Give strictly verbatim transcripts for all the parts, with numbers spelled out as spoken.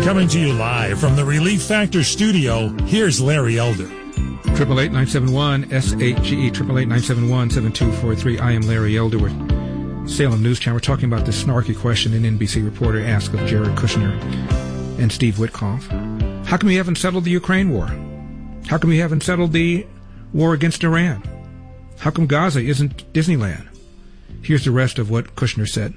Coming to you live from the Relief Factor studio, here's Larry Elder. Triple eight nine seven one S H G E triple eight nine seven one seven two four three. I am Larry Elder with Salem News Channel. We're talking about the snarky question an N B C reporter asked of Jared Kushner and Steve Witkoff. How come you haven't settled the Ukraine war? How come you haven't settled the war against Iran? How come Gaza isn't Disneyland? Here's the rest of what Kushner said.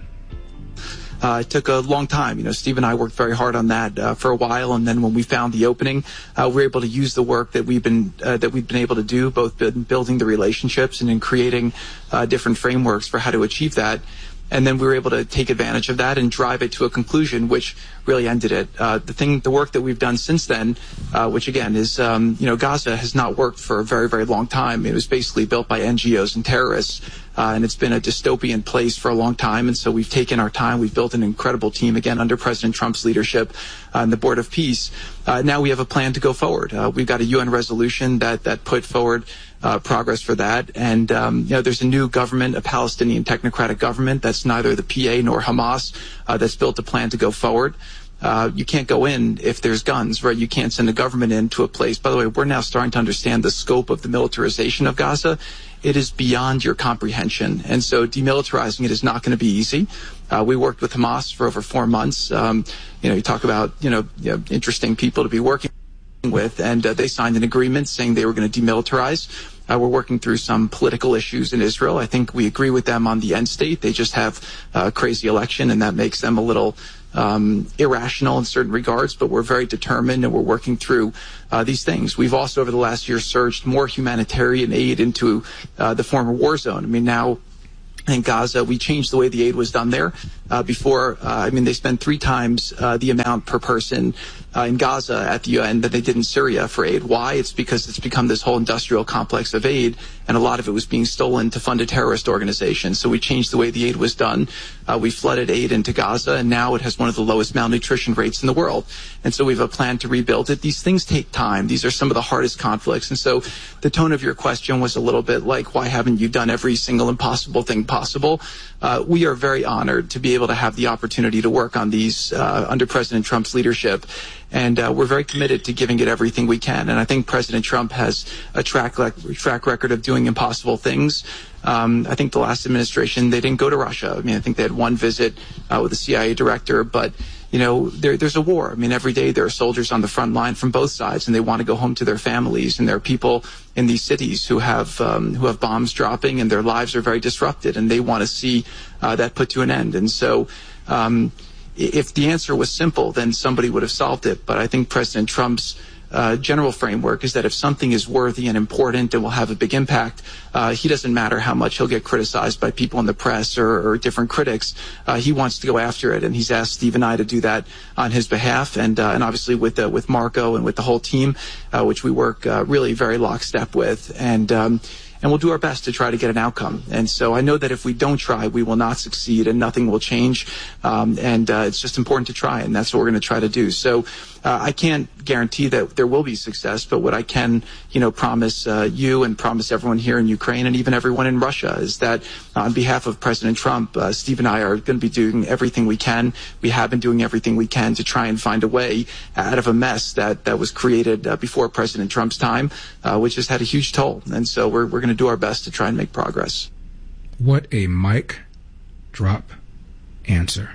Uh, it took a long time. You know, Steve and I worked very hard on that uh, for a while, and then when we found the opening, uh, we were able to use the work that we've been uh, that we've been able to do, both in building the relationships and in creating uh, different frameworks for how to achieve that. And then we were able to take advantage of that and drive it to a conclusion, which really ended it. Uh, the thing, the work that we've done since then, uh, which again is, um, you know, Gaza has not worked for a very, very long time. It was basically built by N G Os and terrorists, uh, and it's been a dystopian place for a long time. And so we've taken our time. We've built an incredible team, again, under President Trump's leadership uh, and the Board of Peace. Uh, now we have a plan to go forward. Uh, we've got a U N resolution that, that put forward Uh, progress for that. And, um, you know, there's a new government, a Palestinian technocratic government that's neither the P A nor Hamas, uh, that's built a plan to go forward. Uh, you can't go in if there's guns, right? You can't send a government into a place. By the way, we're now starting to understand the scope of the militarization of Gaza. It is beyond your comprehension. And so demilitarizing it is not going to be easy. Uh, we worked with Hamas for over four months. Um, you know, you talk about, you know, you know interesting people to be working with, and uh, they signed an agreement saying they were going to demilitarize. Uh, we're working through some political issues in Israel. I think we agree with them on the end state. They just have a crazy election, and that makes them a little um, irrational in certain regards, but we're very determined, and we're working through uh, these things. We've also, over the last year, surged more humanitarian aid into uh, the former war zone. I mean, now in Gaza, we changed the way the aid was done there. Uh, before, uh, I mean, they spend three times uh, the amount per person uh, in Gaza at the U N than they did in Syria for aid. Why? It's because it's become this whole industrial complex of aid, and a lot of it was being stolen to fund a terrorist organization. So we changed the way the aid was done. Uh, we flooded aid into Gaza, and now it has one of the lowest malnutrition rates in the world. And so we have a plan to rebuild it. These things take time. These are some of the hardest conflicts. And so the tone of your question was a little bit like, why haven't you done every single impossible thing possible? Uh, we are very honored to be able to have the opportunity to work on these uh, under President Trump's leadership. And uh, we're very committed to giving it everything we can. And I think President Trump has a track, le- track record of doing impossible things. Um, I think the last administration, they didn't go to Russia. I mean, I think they had one visit uh, with the C I A director, but you know, there, there's a war. I mean, every day there are soldiers on the front line from both sides, and they want to go home to their families. And there are people in these cities who have um, who have bombs dropping, and their lives are very disrupted, and they want to see uh, that put to an end. And so, um, if the answer was simple, then somebody would have solved it. But I think President Trump's Uh, general framework is that if something is worthy and important and will have a big impact, uh, he doesn't matter how much he'll get criticized by people in the press or, or different critics. Uh, he wants to go after it, and he's asked Steve and I to do that on his behalf, and uh, and obviously with uh, with Marco and with the whole team, uh, which we work uh, really very lockstep with, and. Um, And we'll do our best to try to get an outcome. And so I know that if we don't try, we will not succeed and nothing will change. Um, and uh, it's just important to try, and that's what we're going to try to do. So uh, I can't guarantee that there will be success, but what I can, you know, promise uh, you and promise everyone here in Ukraine and even everyone in Russia is that on behalf of President Trump, uh, Steve and I are going to be doing everything we can. We have been doing everything we can to try and find a way out of a mess that, that was created uh, before President Trump's time, uh, which has had a huge toll. And so we're, we're going to do our best to try and make progress. What a mic drop answer.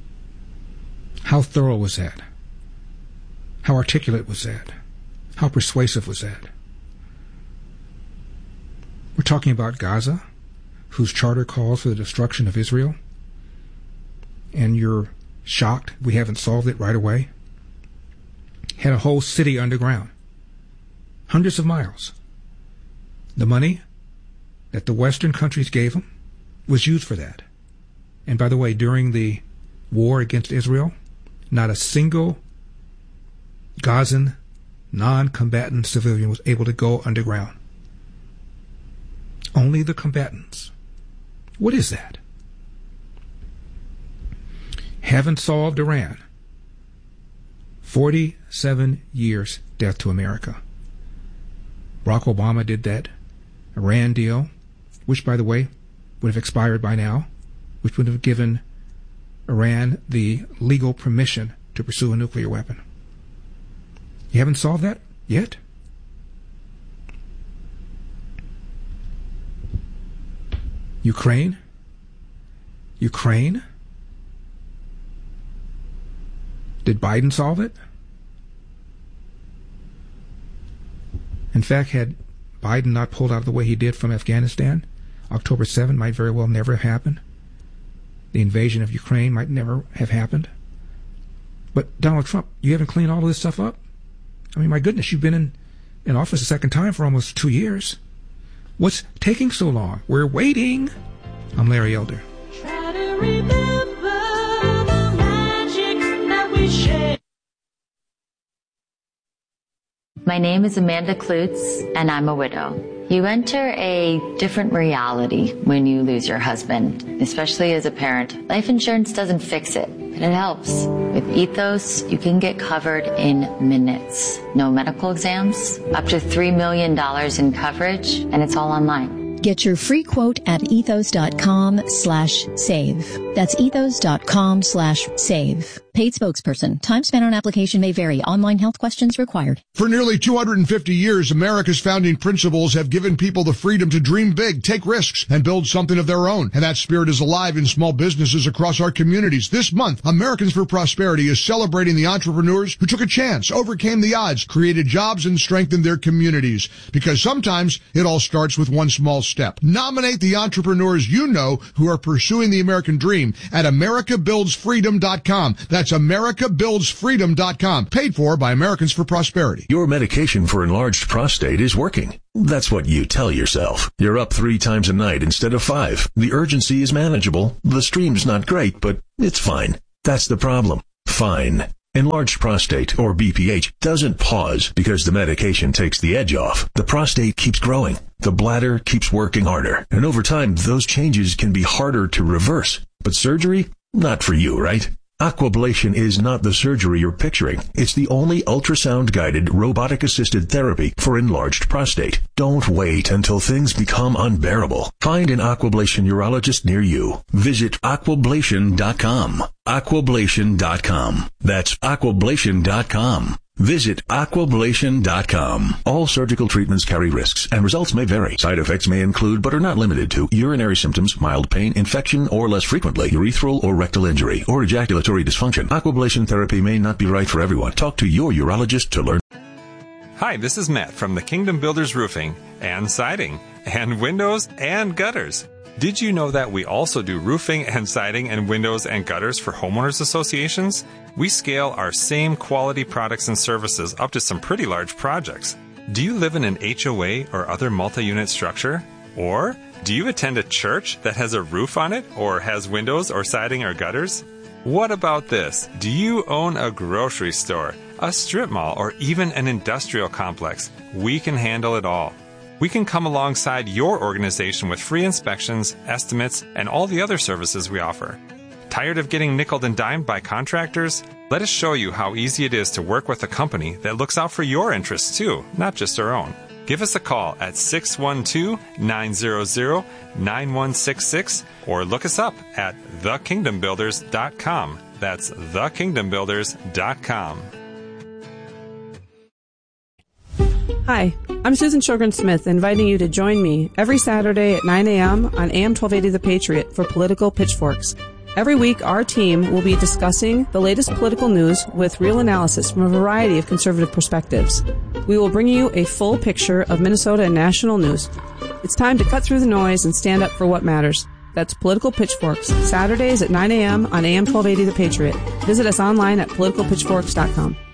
How thorough was that? How articulate was that? How persuasive was that? We're talking about Gaza, whose charter calls for the destruction of Israel, and you're shocked we haven't solved it right away? Had a whole city underground, hundreds of miles. The money that the Western countries gave them was used for that. And by the way, during the war against Israel, not a single Gazan non-combatant civilian was able to go underground. Only the combatants. What is that? Haven't solved Iran. forty-seven years death to America. Barack Obama did that Iran deal, which, by the way, would have expired by now, which would have given Iran the legal permission to pursue a nuclear weapon. You haven't solved that yet? Ukraine? Ukraine? Did Biden solve it? In fact, had Biden not pulled out the way he did from Afghanistan, October seventh might very well never have happened. The invasion of Ukraine might never have happened. But Donald Trump, you haven't cleaned all of this stuff up? I mean, my goodness, you've been in, in office a second time for almost two years. What's taking so long? We're waiting. I'm Larry Elder. Try to remember the magic that we share. My name is Amanda Klutz, and I'm a widow. You enter a different reality when you lose your husband, especially as a parent. Life insurance doesn't fix it, but it helps. With Ethos, you can get covered in minutes. No medical exams, up to three million dollars in coverage, and it's all online. Get your free quote at ethos.com slash save. That's ethos.com slash save. Paid spokesperson. Time spent on application may vary. Online health questions required. For nearly two hundred fifty years, America's founding principles have given people the freedom to dream big, take risks, and build something of their own. And that spirit is alive in small businesses across our communities. This month, Americans for Prosperity is celebrating the entrepreneurs who took a chance, overcame the odds, created jobs, and strengthened their communities. Because sometimes it all starts with one small step. Nominate the entrepreneurs you know who are pursuing the American dream at america builds freedom dot com. That's america builds freedom dot com. Paid for by Americans for Prosperity. Your medication for enlarged prostate is working. That's what you tell yourself. You're up three times a night instead of five. The urgency is manageable. The stream's not great, but it's fine. That's the problem. Fine. Enlarged prostate, or B P H, doesn't pause because the medication takes the edge off. The prostate keeps growing. The bladder keeps working harder. And over time, those changes can be harder to reverse. But surgery? Not for you, right? Aquablation is not the surgery you're picturing. It's the only ultrasound-guided, robotic-assisted therapy for enlarged prostate. Don't wait until things become unbearable. Find an Aquablation urologist near you. Visit aquablation dot com. aquablation dot com. That's aquablation dot com. Visit aquablation dot com. All surgical treatments carry risks, and results may vary. Side effects may include, but are not limited to, urinary symptoms, mild pain, infection, or less frequently, urethral or rectal injury, or ejaculatory dysfunction. Aquablation therapy may not be right for everyone. Talk to your urologist to learn. Hi, this is Matt from the Kingdom Builders Roofing and Siding and Windows and Gutters. Did you know that we also do roofing and siding and windows and gutters for homeowners associations? We scale our same quality products and services up to some pretty large projects. Do you live in an H O A or other multi-unit structure? Or do you attend a church that has a roof on it or has windows or siding or gutters? What about this? Do you own a grocery store, a strip mall, or even an industrial complex? We can handle it all. We can come alongside your organization with free inspections, estimates, and all the other services we offer. Tired of getting nickeled and dimed by contractors? Let us show you how easy it is to work with a company that looks out for your interests too, not just our own. Give us a call at six one two, nine zero zero, nine one six six or look us up at the kingdom builders dot com. That's the kingdom builders dot com. Hi, I'm Susan Shogren-Smith, inviting you to join me every Saturday at nine a.m. on A M twelve eighty The Patriot for Political Pitchforks. Every week, our team will be discussing the latest political news with real analysis from a variety of conservative perspectives. We will bring you a full picture of Minnesota and national news. It's time to cut through the noise and stand up for what matters. That's Political Pitchforks, Saturdays at nine a.m. on A M twelve eighty The Patriot. Visit us online at political pitchforks dot com.